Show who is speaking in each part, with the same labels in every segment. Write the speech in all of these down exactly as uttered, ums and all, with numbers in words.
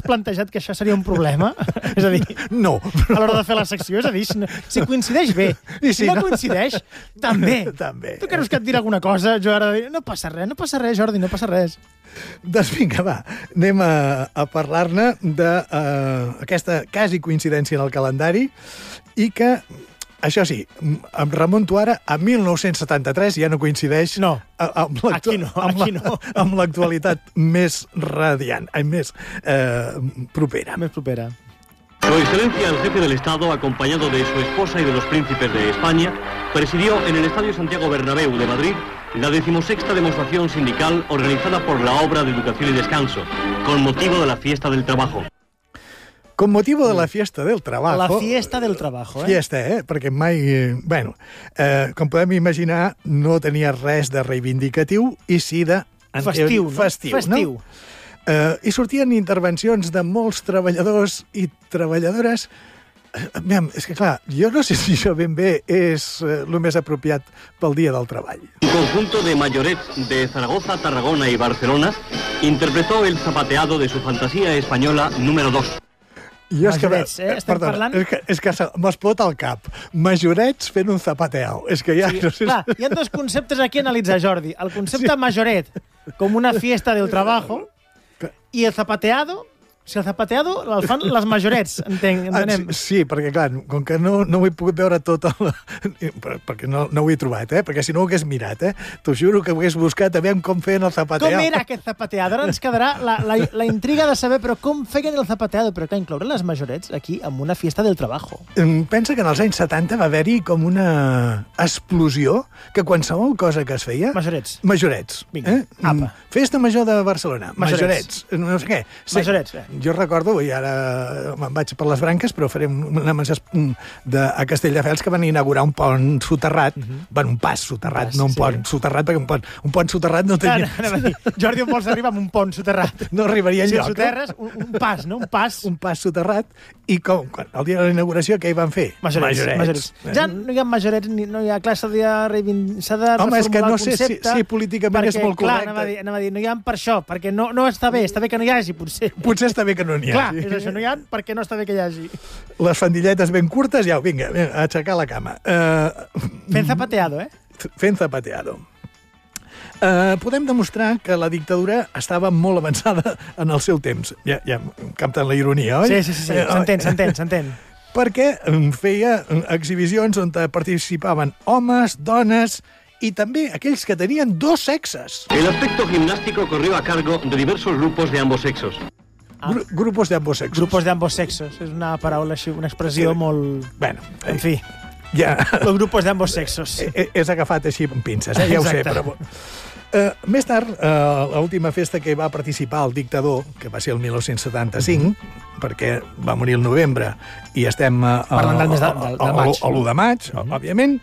Speaker 1: plantejat que això seria un problema? És a dir,
Speaker 2: no.
Speaker 1: A l'hora de fer la secció, és a dir, si, si coincideix bé, I si, si no, no coincideix, també.
Speaker 2: també.
Speaker 1: Tu creus que et dirà alguna cosa, jo ara dir, no passa res, no passa res, Jordi, no passa res.
Speaker 2: Doncs vinga, va, anem a, a parlar-ne d'aquesta uh, quasi coincidència en el calendari i que, això sí, em remunto ara a mil nou-cents setanta-tres, ja no coincideix
Speaker 1: no.
Speaker 2: amb
Speaker 1: aquí no, aquí no.
Speaker 2: amb l'actualitat més radiant, més eh, propera.
Speaker 1: Més propera.
Speaker 3: Su Excelencia, el jefe del Estado, acompañado de su esposa y de los príncipes de España, presidió en el Estadio Santiago Bernabéu de Madrid la decimosexta demostración sindical organizada por la Obra de Educación y Descanso, con motivo de la Fiesta del Trabajo.
Speaker 2: Con motivo de la fiesta del trabajo...
Speaker 1: La fiesta del trabajo, eh?
Speaker 2: Fiesta, eh? Perquè mai... Eh, bueno, eh, com podem imaginar, no tenia res de reivindicatiu i sí de...
Speaker 1: Festiu, no?
Speaker 2: Festiu,
Speaker 1: Festiu.
Speaker 2: No? Eh, I sortien intervencions de molts treballadors i treballadores... Eh, aviam, és que clar, jo no sé si això ben bé és eh, el més apropiat pel Dia del Treball.
Speaker 3: Un conjunto de mayorets de Zaragoza, Tarragona y Barcelona interpretó el zapateado de su fantasía española número dos.
Speaker 2: Jo
Speaker 1: Majorets,
Speaker 2: és que,
Speaker 1: eh? Estem
Speaker 2: perdona,
Speaker 1: parlant...
Speaker 2: És que, és que m'explota al cap. Majorets fent un zapateo. És que ja...
Speaker 1: Sí,
Speaker 2: no sé...
Speaker 1: clar, hi ha dos conceptes aquí a analitzar, Jordi. El concepte sí. majoret, com una fiesta del trabajo, i el zapateado... Si el zapateado el fan les majorets, entenc, entenem.
Speaker 2: Ah, sí, perquè, clar, com que no, no ho he pogut veure tot, el... perquè no, no ho he trobat, eh? Perquè si no ho hagués mirat, eh? T'ho juro que ho hagués buscat a veure com feien el zapateado.
Speaker 1: Com era aquest zapateado? Ara ens quedarà la, la, la intriga de saber però com feien el zapateado, però que incloure les majorets aquí amb una fiesta del trabajo.
Speaker 2: Pensa que en els anys setanta va haver-hi com una explosió que qualsevol cosa que es feia...
Speaker 1: Majorets.
Speaker 2: Majorets.
Speaker 1: Vinga,
Speaker 2: eh?
Speaker 1: apa.
Speaker 2: Festa major de Barcelona. Majorets. majorets. No sé què. Sí.
Speaker 1: Majorets, eh?
Speaker 2: Jo recordo, i ara me'n vaig per les branques, però farem una menció de, a Castelldefels que van inaugurar un pont soterrat, uh-huh. bueno, un pas soterrat, un pas, no un sí. pont soterrat, perquè un pont, un pont soterrat no tenia...
Speaker 1: No, no, no, Jordi, on vols arribar amb un pont soterrat?
Speaker 2: No arribaria enlloc.
Speaker 1: Si soterres, un, un pas, no? Un pas.
Speaker 2: Un pas soterrat, i com, quan, el dia de la inauguració, què hi van fer?
Speaker 1: Majorets. Majorets. majorets. Ja no hi ha majorets, no hi ha clar, s'ha de, reivin... s'ha de
Speaker 2: Home, és que no sé si, si políticament
Speaker 1: perquè,
Speaker 2: és molt
Speaker 1: clar,
Speaker 2: correcte.
Speaker 1: Anava a, dir, anava a dir, no hi ha per això, perquè no, no està bé, està bé que no hi hagi, potser.
Speaker 2: Potser està bé que no n'hi hagi.
Speaker 1: Clar, és això, no hi ha perquè no està bé que hi hagi.
Speaker 2: Les fandilletes ben curtes, ja, vinga, a aixecar la cama. Uh,
Speaker 1: fent zapateado, eh?
Speaker 2: Fent zapateado. Uh, podem demostrar que la dictadura estava molt avançada en el seu temps. Ja, ja capten la ironia, oi?
Speaker 1: Sí, sí, sí, sí. s'entén, s'entén, s'entén.
Speaker 2: Perquè feia exhibicions on participaven homes, dones y también aquellos que tenían dos sexos.
Speaker 3: El aspecto gimnástico corrió a cargo de diversos grupos de ambos sexos.
Speaker 2: Ah. Gru grupos de ambos sexos.
Speaker 1: Grupos de ambos sexos. És una paraula així, una expressió sí. molt...
Speaker 2: Bueno,
Speaker 1: en fi.
Speaker 2: Ja.
Speaker 1: Los grupos de ambos sexos.
Speaker 2: Sí. És agafat així amb pinces, eh? Ja ho sé, però... Uh, més tard, uh, l'última festa que va participar el dictador, que va ser el mil nou-cents setanta-cinc, mm-hmm. perquè va morir el novembre, i estem uh,
Speaker 1: parlant del mes de, del, del maig.
Speaker 2: A l'u de maig, mm-hmm. òbviament,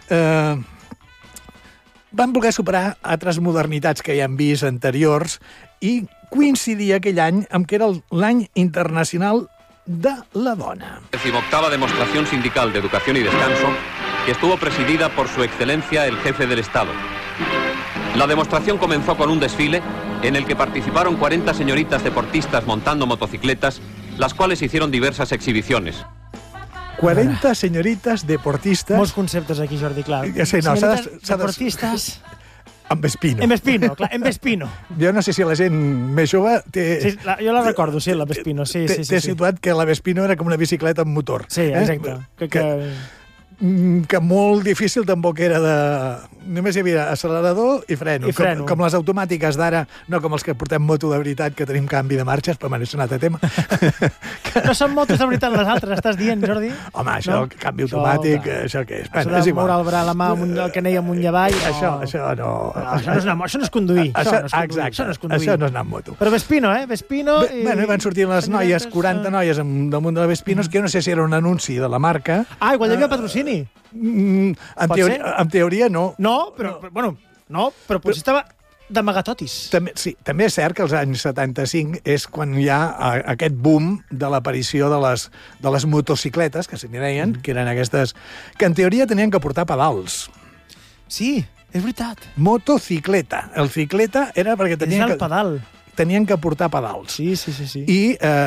Speaker 2: uh, van voler superar altres modernitats que ja hem vist anteriors i coincidir aquell any amb que era l'any internacional de la dona.
Speaker 4: Decimoctava demostración sindical de educación y descanso que estuvo presidida por su excelencia el jefe del Estado. La demostración comenzó con un desfile en el que participaron cuarenta señoritas deportistas montando motocicletas, las cuales hicieron diversas exhibiciones.
Speaker 2: cuarenta señoritas deportistas...
Speaker 1: Molts conceptes aquí, Jordi, clar.
Speaker 2: Ja sé, no,
Speaker 1: senyoritas
Speaker 2: s'ha de, s'ha de...
Speaker 1: deportistes...
Speaker 2: Amb Espino.
Speaker 1: En Vespino, clar, en Vespino.
Speaker 2: Jo no sé si la gent més jove té...
Speaker 1: Sí, la, jo la recordo, sí, la Vespino, sí, sí, sí.
Speaker 2: Té
Speaker 1: sí.
Speaker 2: situat que la Vespino era com una bicicleta amb motor.
Speaker 1: Sí, exacte.
Speaker 2: Eh?
Speaker 1: Que,
Speaker 2: que...
Speaker 1: que...
Speaker 2: que molt difícil tampoc era de... Només hi havia accelerador i freno.
Speaker 1: I freno.
Speaker 2: Com, com les automàtiques d'ara, no com els que portem moto de veritat, que tenim canvi de marxes, però m'ha sonat a tema.
Speaker 1: que... No són motos de veritat les altres, estàs dient, Jordi?
Speaker 2: Home, això, no? Canvi automàtic, això, això què és?
Speaker 1: Bueno, és igual. Moure el bra, la mà, un, el canell amunt i avall... No.
Speaker 2: Això, això no...
Speaker 1: no això, no és anar, això no és conduir.
Speaker 2: Això,
Speaker 1: això, no és conduir.
Speaker 2: Exacte,
Speaker 1: això no és conduir.
Speaker 2: Això no és anar amb moto.
Speaker 1: Però Vespino, eh? Vespino...
Speaker 2: Bé, i... Bueno, i van sortir les noies, quaranta noies damunt de la Vespino, mm. que jo no sé si era un anunci de la marca.
Speaker 1: Ah, igual hi havia patrocini.
Speaker 2: Mm, en, teoria, en teoria no.
Speaker 1: No, però, no. bueno, no, però potser estava d'amagatotis.
Speaker 2: També, sí, també és cert que els anys setanta-cinc és quan hi ha aquest boom de l'aparició de les, de les motocicletes, que se n'hi deien, mm. que eren aquestes, que en teoria tenien que portar pedals.
Speaker 1: Sí, és veritat.
Speaker 2: Motocicleta. El cicleta era perquè tenien
Speaker 1: és el
Speaker 2: que...
Speaker 1: pedal.
Speaker 2: tenien que portar pedals.
Speaker 1: Sí, sí, sí. sí.
Speaker 2: I... Eh,